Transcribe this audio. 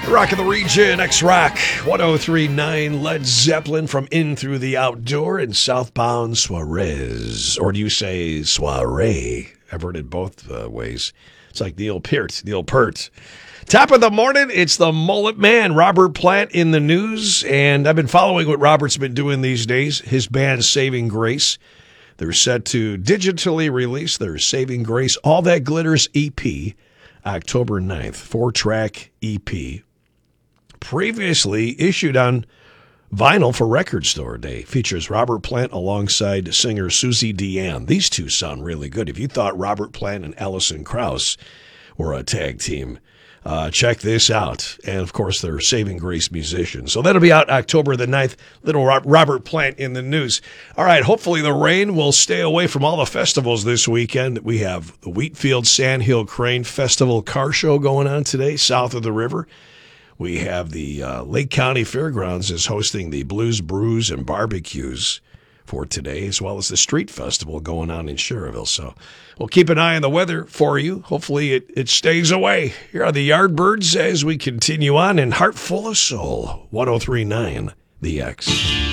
Rock of the Region, X-Rock, 103.9 Led Zeppelin from In Through the Outdoor and Southbound Suarez. Or do you say soiree? I've heard it both ways. It's like Neil Peart. Top of the morning, it's the Mullet Man, Robert Plant in the news. And I've been following what Robert's been doing these days. His band, Saving Grace. They're set to digitally release their Saving Grace All That Glitters EP, October 9th. 4-track EP. Previously issued on vinyl for Record Store Day. Features Robert Plant alongside singer Susie Deanne. These two sound really good. If you thought Robert Plant and Alison Krauss were a tag team, check this out. And, of course, they're Saving Grace musicians. So that'll be out October the 9th. Little Robert Plant in the news. All right, hopefully the rain will stay away from all the festivals this weekend. We have the Wheatfield Sandhill Crane Festival car show going on today, south of the river. We have the Lake County Fairgrounds is hosting the Blues, Brews, and Barbecues for today, as well as the Street Festival going on in Schererville. So we'll keep an eye on the weather for you. Hopefully it stays away. Here are the Yardbirds as we continue on in Heart Full of Soul, 103.9 The X.